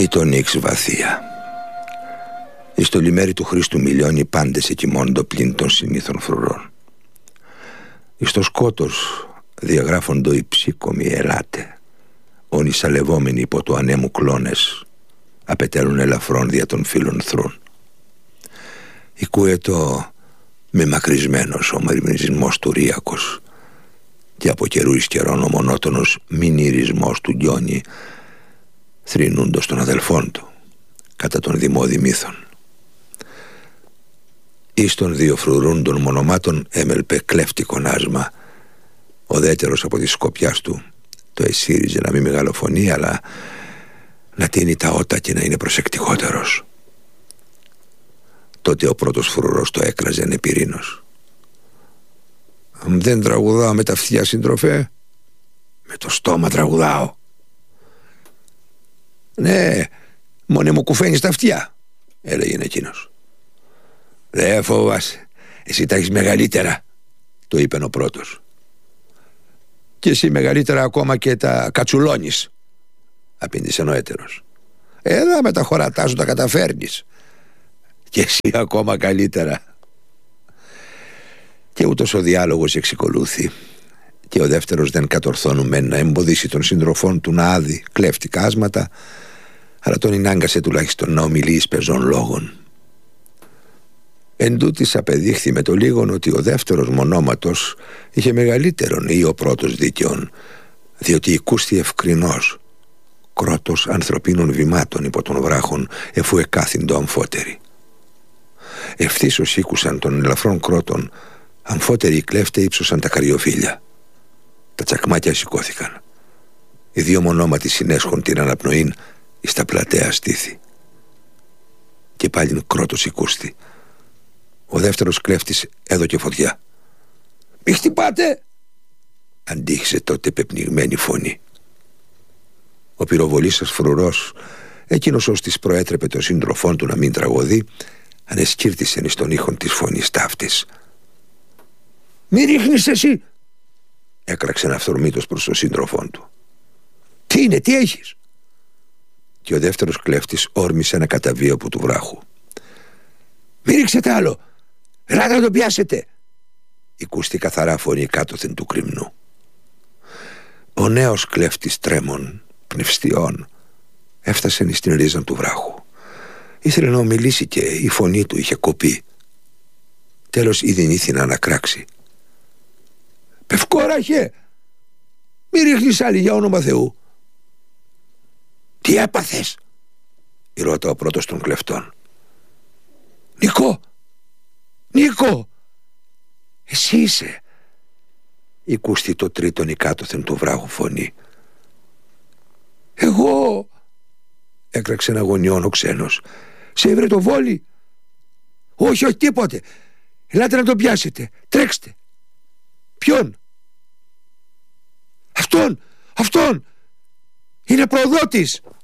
Ή το νίξ βαθία. Εις το λιμέρι του Χρήστου μιλιώνει πάντες εκοιμώντο πλην των συνήθων φρουρών. Εις το σκότος διαγράφοντο οι ψήκομοι ελάτε, όν οι σαλευόμενοι υπό το ανέμου κλώνες απαιτέλουν ελαφρών δια των φύλων θρούν. Οικούετο με μακρισμένος ο μερμηνισμός του Ρύακος και από καιρού εις καιρών ο μονότονος μηνυρισμός του Γκιόνι θρηνούντος των αδελφών του κατά των δημόδι μύθων. Εις των δύο φρουρούν των μονομάτων έμελπε κλέφτικον άσμα. Ο δέτερος από τη σκοπιάς του το εσύριζε να μην μεγαλοφωνεί, αλλά να τίνει τα ότα και να είναι προσεκτικότερος. Τότε ο πρώτος φρουρός το έκραζε ανεπειρήνος. «Δεν τραγουδάω με τα αυτιά, συντροφέ, με το στόμα τραγουδάω». «Ναι, μόνε μου κουφαίνεις τα αυτιά», έλεγε εκείνος. «Δεν φοβάσαι, εσύ τα έχεις μεγαλύτερα», το είπε ο πρώτος. «Και εσύ μεγαλύτερα ακόμα και τα κατσουλώνεις», απήντησε ο έτερος. «Εδώ με τα χωρατά σου τα καταφέρνεις. Και εσύ ακόμα καλύτερα». Και ούτως ο διάλογος εξικολούθη, και ο δεύτερος δεν κατορθώνουмен να εμποδίσει τον σύντροφόν του να άδει κλέφτικα άσματα, αλλά τον ενάγκασε τουλάχιστον να ομιλεί εις πεζών λόγων. Εν τούτοις απεδείχθη με το λίγον ότι ο δεύτερος μονόματος είχε μεγαλύτερον ή ο πρώτος δίκαιον, διότι οικούστη ευκρινώς κρότος ανθρωπίνων βημάτων υπό των βράχων, εφού εκάθυντο αμφότεροι. Ευθύς ως ήκουσαν των ελαφρών κρότων, αμφότεροι οι κλέφτε ύψωσαν τα καριοφύλια. Τα τσακμάκια σηκώθηκαν. Οι δύο μονόματοι συνέσχον την αναπνοήν εις τα πλατέα στήθη. Και πάλιν κρότος οικούστη. Ο δεύτερος κλέφτης έδωκε φωτιά. «Μη χτυπάτε!» αντίχησε τότε πεπνιγμένη φωνή. Ο πυροβολήσας φρουρός, εκείνος ως της προέτρεπε τον σύντροφόν του να μην τραγωδεί, ανεσκύρτησεν εις τον ήχον της φωνής ταύτης. «Μη ρίχνεις εσύ!» έκραξε αυθορμήτως προς τον σύντροφόν του. «Τι είναι, τι έχεις?» Και ο δεύτερος κλέφτης όρμησε ένα καταβείο από του βράχου. «Μη ρίξετε άλλο! Ελάτε να τον πιάσετε!» Ηκούστη καθαρά φωνή κάτωθεν του κρυμνού. Ο νέος κλέφτης τρέμων, πνευστιών, έφτασε εις την ρίζα του βράχου. Ήθελε να ομιλήσει και η φωνή του είχε κοπεί. Τέλος ήδη ήθη να ανακράξει. «Πευκόραχε! Μη ρίχνεις άλλη, για όνομα Θεού!» «Τι έπαθες?» ρώτα ο πρώτος των κλεφτών. «Νικό! Νίκο! Εσύ είσαι!» Ηκούστη το τρίτον η κάτωθεν του βράχου φωνή. «Εγώ!» έκραξε ένα αγωνιόν ο ξένος. «Σε έβρε το βόλι?» «Όχι, όχι, τίποτε! Ελάτε να τον πιάσετε! Τρέξτε!» «Ποιον?» «Αυτόν! Αυτόν! Είναι προδότης!»